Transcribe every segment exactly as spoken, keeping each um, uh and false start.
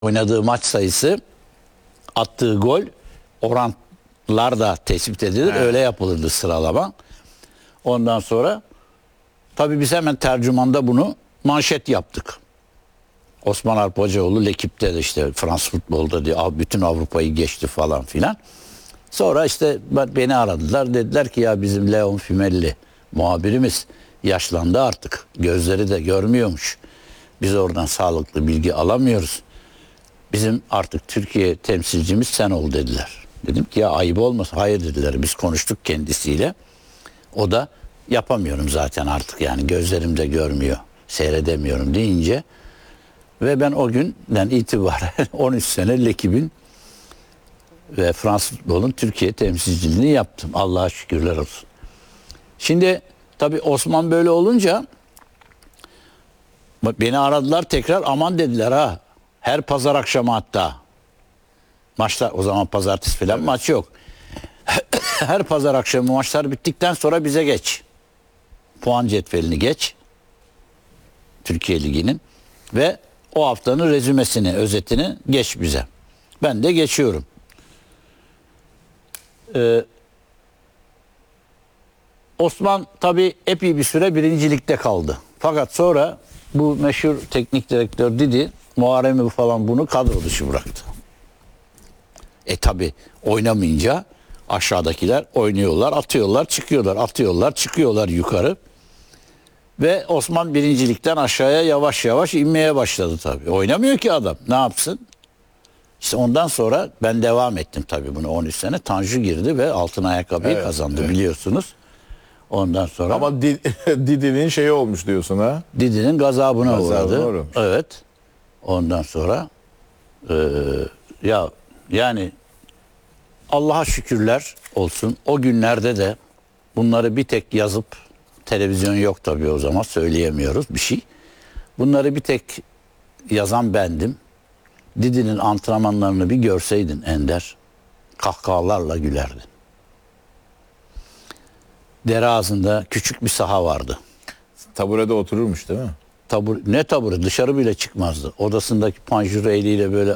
oynadığı maç sayısı, attığı gol, oranlar da tespit edilir. Evet. Öyle yapılırdı sıralama. Ondan sonra tabii biz hemen tercümanda bunu manşet yaptık. Osman Alp Hocaoğlu L'Ekip'te de işte Fransız futbolda diye bütün Avrupa'yı geçti falan filan. Sonra işte beni aradılar. Dediler ki ya bizim Leon Fimelli muhabirimiz yaşlandı artık. Gözleri de görmüyormuş. Biz oradan sağlıklı bilgi alamıyoruz. Bizim artık Türkiye temsilcimiz sen ol dediler. Dedim ki ya ayıp olmasın. Hayır dediler. Biz konuştuk kendisiyle. O da yapamıyorum zaten artık yani gözlerim de görmüyor. Seyredemiyorum deyince ve ben o günden itibaren on üç sene L'Ekip'in ve Fransız futbolun Türkiye temsilciliğini yaptım. Allah'a şükürler olsun. Şimdi tabii Osman böyle olunca beni aradılar tekrar, aman dediler ha. Her pazar akşamı hatta. Maçlar o zaman pazartesi falan evet. Maç yok. Her pazar akşamı maçlar bittikten sonra bize geç. Puan cetvelini geç. Türkiye Ligi'nin ve o haftanın rezümesini, özetini geç bize. Ben de geçiyorum. Ee, Osman tabii epey bir süre birincilikte kaldı. Fakat sonra bu meşhur teknik direktör Didi, Muharrem'i falan bunu kadro dışı bıraktı. E tabii oynamayınca aşağıdakiler oynuyorlar, atıyorlar, çıkıyorlar, atıyorlar, çıkıyorlar yukarı. Ve Osman birincilikten aşağıya yavaş yavaş inmeye başladı tabii. Oynamıyor ki adam. Ne yapsın? İşte ondan sonra ben devam ettim tabii bunu on üç sene. Tanju girdi ve altın ayakkabıyı evet, kazandı evet. Biliyorsunuz. Ondan sonra... Ama Didi'nin şeyi olmuş diyorsun ha? Didi'nin gazabına, gazabına uğradı. Uğramış. Evet. Ondan sonra e, ya yani Allah'a şükürler olsun. O günlerde de bunları bir tek yazıp, televizyon yok tabii o zaman, söyleyemiyoruz bir şey. Bunları bir tek yazan bendim. Didi'nin antrenmanlarını bir görseydin Ender, kahkahalarla gülerdin. Dere ağzında küçük bir saha vardı. Taburede otururmuş değil mi? Tabur, ne tabure? Dışarı bile çıkmazdı. Odasındaki panjuru eliyle böyle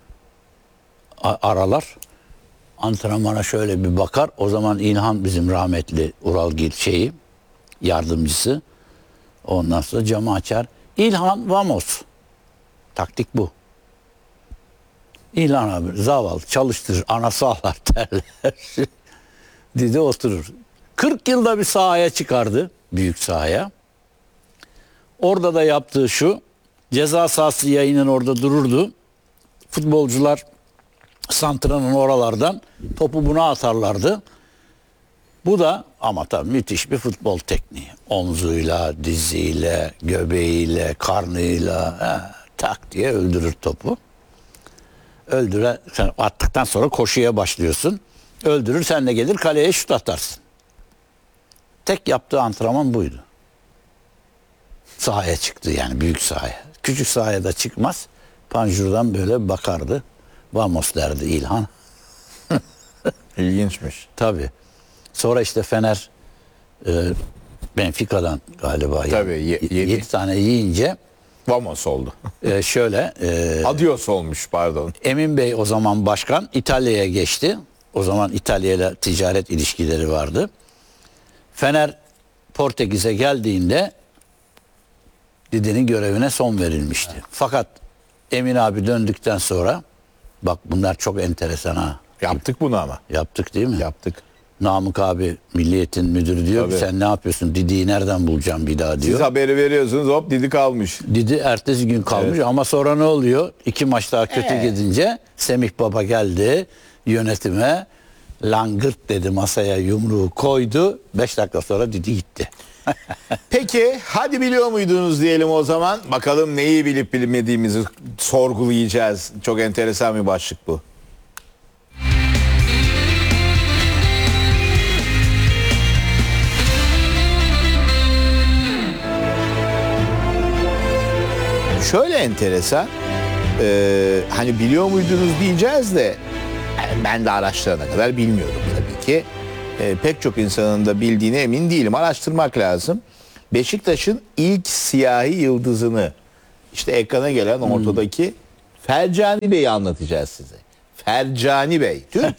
aralar. Antrenmana şöyle bir bakar. O zaman İlhan bizim rahmetli Uralgil şeyi, yardımcısı. Ondan sonra camı açar. İlhan vamos. Taktik bu. İlhan abi zavallı çalıştırır. Anası ağlar derler. Didi oturur. kırk yılda bir sahaya çıkardı. Büyük sahaya. Orada da yaptığı şu. Ceza sahası yayının orada dururdu. Futbolcular santranın oralardan topu buna atarlardı. Bu da ama tabii müthiş bir futbol tekniği. Omzuyla, diziyle, göbeğiyle, karnıyla he, tak diye öldürür topu. Öldüre, sen attıktan sonra koşuya başlıyorsun. Öldürür, sen de gelir kaleye şut atarsın. Tek yaptığı antrenman buydu. Sahaya çıktı yani, büyük sahaya. Küçük sahaya da çıkmaz. Panjurdan böyle bakardı. Vamos derdi İlhan. İlginçmiş. Tabii. Sonra işte Fener e, Benfica'dan galiba tabii, ye, yedi. yedi tane yiyince Vamos oldu. e, şöyle e, Adios olmuş pardon. Emin Bey o zaman başkan İtalya'ya geçti. O zaman İtalya ile ticaret ilişkileri vardı. Fener Portekiz'e geldiğinde Didi'nin görevine son verilmişti. Evet. Fakat Emin abi döndükten sonra bak bunlar çok enteresan ha. Yaptık bunu ama. Yaptık değil mi? Yaptık. Namık abi Milliyet'in müdürü diyor tabii. ki sen ne yapıyorsun? Didi'yi nereden bulacağım bir daha diyor. Siz haberi veriyorsunuz, hop Didi kalmış. Didi ertesi gün kalmış evet. Ama sonra ne oluyor? İki maç daha kötü ee. gidince Semih Baba geldi yönetime, langırt dedi, masaya yumruğu koydu. Beş dakika sonra Didi gitti. Peki hadi biliyor muydunuz diyelim o zaman. Bakalım neyi bilip bilmediğimizi sorgulayacağız. Çok enteresan bir başlık bu. Şöyle enteresan, e, hani biliyor muydunuz diyeceğiz de yani ben de araştırana kadar bilmiyordum tabii ki. E, pek çok insanın da bildiğine emin değilim. Araştırmak lazım. Beşiktaş'ın ilk siyahi yıldızını, işte ekrana gelen ortadaki Fercani Bey'i anlatacağız size. Fercani Bey, Türk.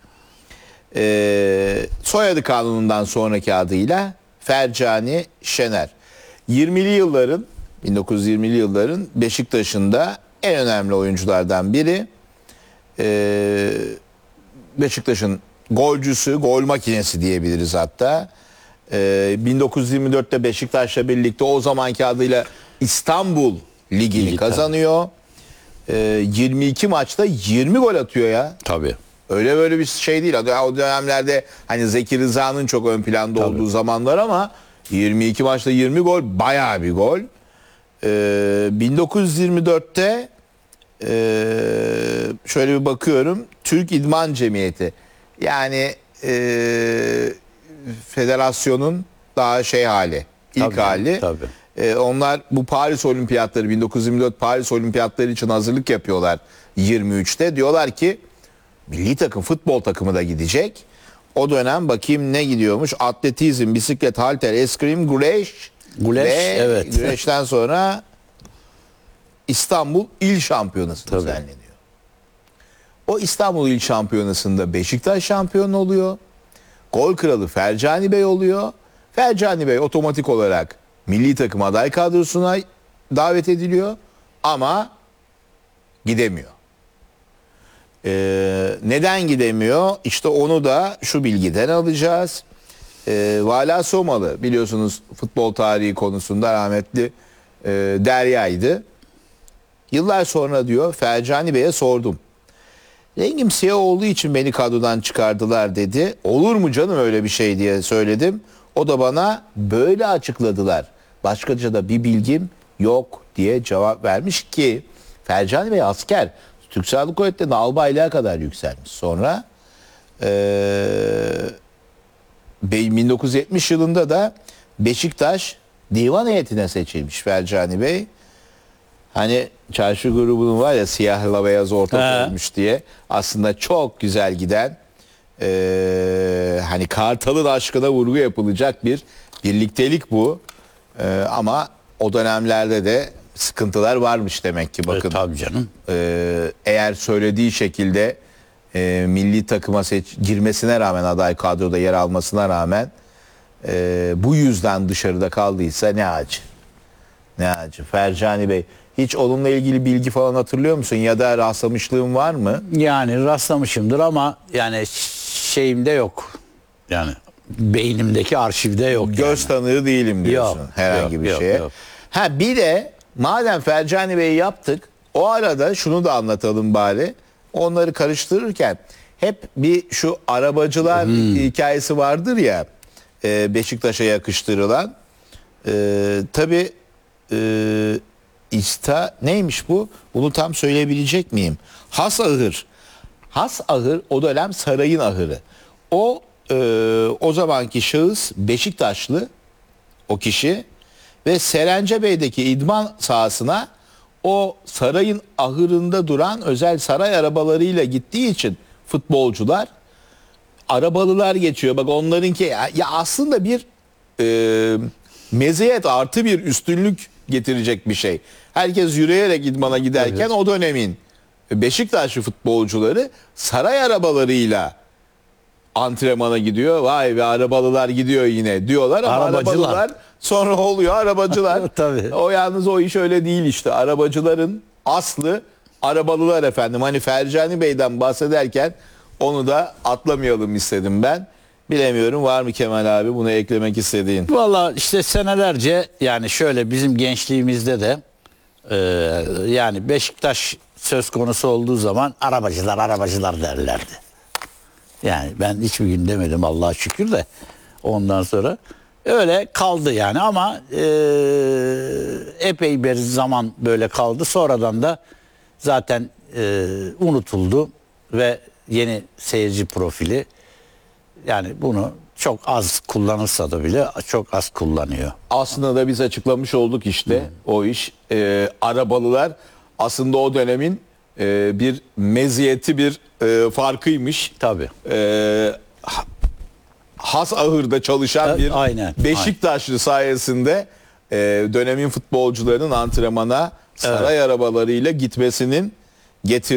Ee, soyadı kanunundan sonraki adıyla Fercani Şener. yirmili yılların, bin dokuz yüz yirmili yılların Beşiktaş'ında en önemli oyunculardan biri. Ee, Beşiktaş'ın golcüsü, gol makinesi diyebiliriz hatta. Ee, bin dokuz yüz yirmi dörtte Beşiktaş'la birlikte o zamanki adıyla İstanbul Ligi'ni Ligi, kazanıyor. Ee, yirmi iki maçta yirmi gol atıyor ya. Tabii. Öyle böyle bir şey değil. O dönemlerde hani Zeki Rıza'nın çok ön planda Tabii. olduğu zamanlar ama yirmi iki maçta yirmi gol bayağı bir gol. Ee, bin dokuz yüz yirmi dörtte ee, şöyle bir bakıyorum. Türk İdman Cemiyeti. Yani ee, federasyonun daha şey hali. İlk Tabii, hali. tabii. Ee, onlar bu Paris Olimpiyatları bin dokuz yüz yirmi dört Paris Olimpiyatları için hazırlık yapıyorlar yirmi üçte. Diyorlar ki milli takım futbol takımı da gidecek. O dönem bakayım ne gidiyormuş? Atletizm, bisiklet, halter, eskrim, güreş. Güreş, ve evet. güreşten sonra İstanbul İl Şampiyonası Tabii. düzenleniyor. O İstanbul İl Şampiyonası'nda Beşiktaş şampiyon oluyor. Gol kralı Fercani Bey oluyor. Fercani Bey otomatik olarak milli takım aday kadrosuna davet ediliyor ama gidemiyor. Ee, neden gidemiyor? İşte onu da şu bilgiden alacağız. Ee, Vala Somalı biliyorsunuz futbol tarihi konusunda rahmetli e, deryaydı. Yıllar sonra diyor Fercani Bey'e sordum. Rengim siyah olduğu için beni kadrodan çıkardılar dedi. Olur mu canım öyle bir şey diye söyledim. O da bana böyle açıkladılar. Başkaca da bir bilgim yok diye cevap vermiş ki Fercani Bey asker. Türk Silahlı Kuvvetleri'nde albaylığa kadar yükselmiş. Sonra ee, bin dokuz yüz yetmiş yılında da Beşiktaş divan heyetine seçilmiş Fercani Bey. Hani çarşı grubunun var ya siyahla beyaz ortak olmuş diye aslında çok güzel giden ee, hani Kartal'ın aşkına vurgu yapılacak bir birliktelik bu. Ee, ama o dönemlerde de sıkıntılar varmış demek ki bakın. E, tabii canım. Ee, eğer söylediği şekilde e, milli takıma seç, girmesine rağmen aday kadroda yer almasına rağmen e, bu yüzden dışarıda kaldıysa ne acı. Ne acı. Fercani Bey hiç onunla ilgili bilgi falan hatırlıyor musun ya da rastlamışlığın var mı? Yani rastlamışımdır ama yani şeyimde yok. Yani beynimdeki arşivde yok. Göz yani. tanığı değilim diyorsun Yok, herhangi yok, bir yok, şeye. yok. Ha bir de madem Fercani Bey'i yaptık o arada şunu da anlatalım bari. Onları karıştırırken hep bir şu arabacılar Hmm. hikayesi vardır ya e, Beşiktaş'a yakıştırılan. E, tabii e, İsta neymiş bu? Bunu tam söyleyebilecek miyim? Has ahır. Has ahır o dönem sarayın ahırı. O e, o zamanki şahıs Beşiktaşlı o kişi ve Serencebey'deki idman sahasına o sarayın ahırında duran özel saray arabalarıyla gittiği için futbolcular arabalılar geçiyor. Bak onlarınki ya, ya aslında bir e, meziyet artı bir üstünlük getirecek bir şey. Herkes yürüyerek idmana giderken Evet. o dönemin Beşiktaşlı futbolcuları saray arabalarıyla antrenmana gidiyor. Vay be arabalılar gidiyor yine diyorlar ama Arabacılar. arabalılar sonra oluyor arabacılar. Tabii. O yalnız o iş öyle değil işte. Arabacıların aslı arabalılar efendim. Hani Fercani Bey'den bahsederken onu da atlamayalım istedim ben. Bilemiyorum var mı Kemal abi bunu eklemek istediğin? Valla işte senelerce yani şöyle bizim gençliğimizde de e, yani Beşiktaş söz konusu olduğu zaman arabacılar arabacılar derlerdi. Yani ben hiçbir gün demedim Allah'a şükür de ondan sonra öyle kaldı yani ama e, epey bir zaman böyle kaldı. Sonradan da zaten e, unutuldu ve yeni seyirci profili yani bunu çok az kullanılsa da bile çok az kullanıyor. Aslında da biz açıklamış olduk işte o iş. Ee, arabalılar aslında o dönemin e, bir meziyeti bir e, farkıymış. Tabii. Ee, ha- has ahırda çalışan Evet, bir aynen, Beşiktaşlı sayesinde e, dönemin futbolcularının antrenmana saray arabalarıyla gitmesinin getir